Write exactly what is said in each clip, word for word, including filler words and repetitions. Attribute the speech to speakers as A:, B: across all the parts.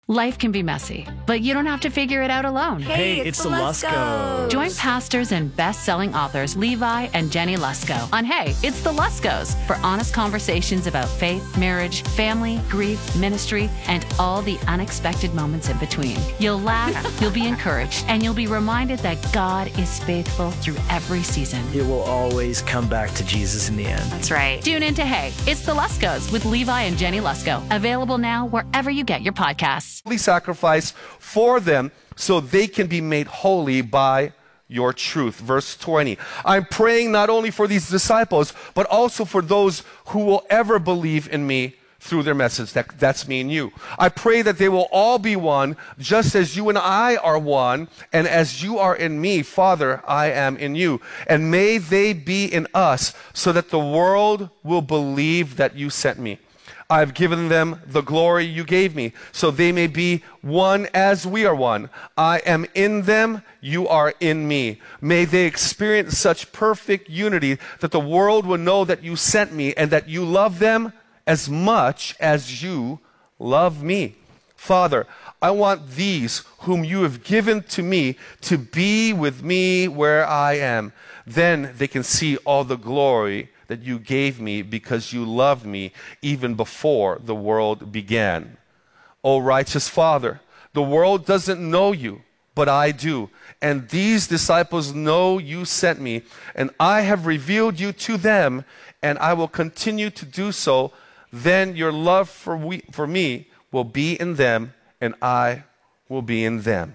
A: Life can be messy, but you don't have to figure it out alone.
B: Hey, it's, it's the Luskos.
A: Join pastors and best-selling authors Levi and Jenny Lusko on Hey, It's the Luskos for honest conversations about faith, marriage, family, grief, ministry, and all the unexpected moments in between. You'll laugh, you'll be encouraged, and you'll be reminded that God is faithful through every season.
B: It will always come back to Jesus in the end.
A: That's right. Tune in to Hey, It's the Luskos with Levi and Jenny Lusko. Available now wherever you get your podcasts.
C: Sacrifice for them so they can be made holy by your truth. Verse twenty. I'm praying not only for these disciples, but also for those who will ever believe in me through their message. That, that's me and you. I pray that they will all be one, just as you and I are one, and as you are in me, Father, I am in you. And may they be in us, so that the world will believe that you sent me. I've given them the glory you gave me, so they may be one as we are one. I am in them, you are in me. May they experience such perfect unity that the world will know that you sent me and that you love them as much as you love me. Father, I want these whom you have given to me to be with me where I am. Then they can see all the glory that you gave me because you loved me even before the world began. O righteous Father, the world doesn't know you, but I do. And these disciples know you sent me, and I have revealed you to them, and I will continue to do so. Then your love for, we, for me will be in them, and I will be in them.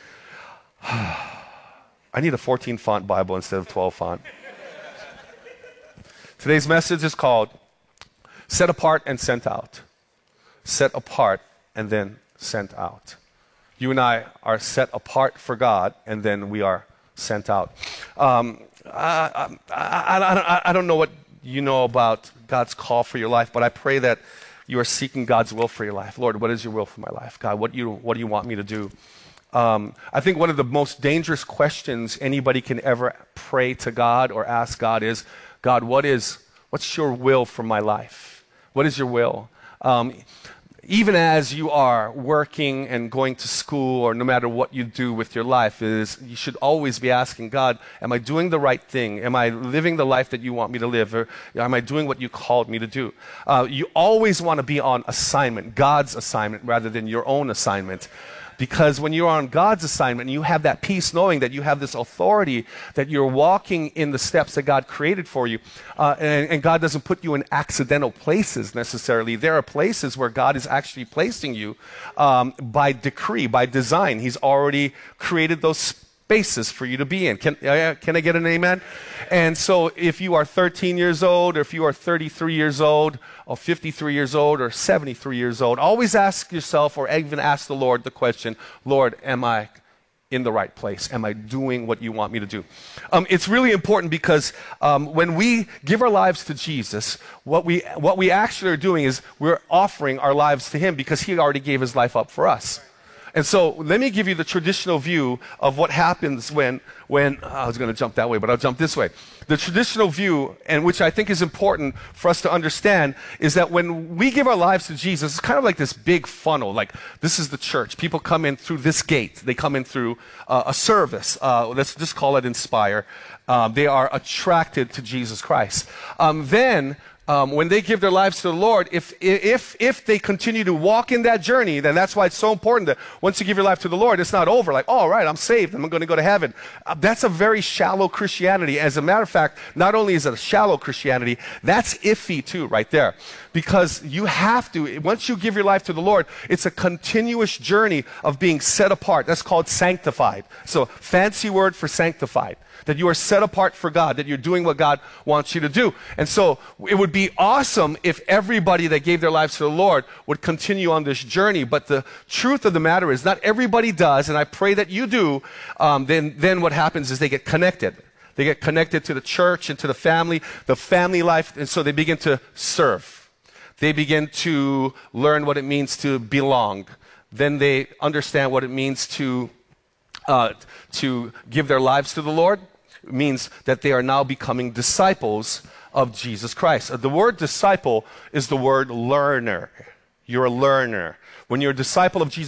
C: I need a fourteen font Bible instead of twelve font. Today's message is called Set Apart and Sent Out. Set apart and then sent out. You and I are set apart for God, and then we are sent out. Um, I, I, I, I don't know what you know about God's call for your life, but I pray that you are seeking God's will for your life. Lord, what is your will for my life? God, what, you, what do you want me to do? Um, I think one of the most dangerous questions anybody can ever pray to God or ask God is, God, what is, what's your will for my life? What is your will? Um, even as you are working and going to school, or no matter what you do with your life, is you should always be asking God, am I doing the right thing? Am I living the life that you want me to live? Or am I doing what you called me to do? Uh, you always want to be on assignment, God's assignment, rather than your own assignment. Because when you're on God's assignment, you have that peace knowing that you have this authority, that you're walking in the steps that God created for you. Uh, and, and God doesn't put you in accidental places necessarily. There are places where God is actually placing you um, by decree, by design. He's already created those spaces for you to be in. Can, uh, can I get an amen? And so if you are thirteen years old, or if you are thirty-three years old, or fifty-three years old, or seventy-three years old, always ask yourself, or even ask the Lord the question, Lord, am I in the right place? Am I doing what you want me to do? Um, it's really important because um, when we give our lives to Jesus, what we, what we actually are doing is we're offering our lives to Him because He already gave His life up for us. And so let me give you the traditional view of what happens when, when I was going to jump that way, but I'll jump this way. The traditional view, and which I think is important for us to understand, is that when we give our lives to Jesus, it's kind of like this big funnel. Like, this is the church. People come in through this gate. They come in through uh, a service. Uh, let's just call it Inspire. Um, they are attracted to Jesus Christ. Um, then, Um, when they give their lives to the Lord, if, if, if they continue to walk in that journey, then that's why it's so important that once you give your life to the Lord, it's not over. Like, oh, all right, I'm saved, I'm going to go to heaven. Uh, that's a very shallow Christianity. As a matter of fact, not only is it a shallow Christianity, that's iffy too, right there. Because you have to, once you give your life to the Lord, it's a continuous journey of being set apart. That's called sanctified. So, fancy word for sanctified. That you are set apart for God, that you're doing what God wants you to do. And so it would be awesome if everybody that gave their lives to the Lord would continue on this journey. But the truth of the matter is not everybody does, and I pray that you do. Um, then, then what happens is they get connected. They get connected to the church and to the family, the family life, and so they begin to serve. They begin to learn what it means to belong. Then they understand what it means to, uh, to give their lives to the Lord. It means that they are now becoming disciples of Jesus Christ. The word disciple is the word learner. You're a learner. When you're a disciple of Jesus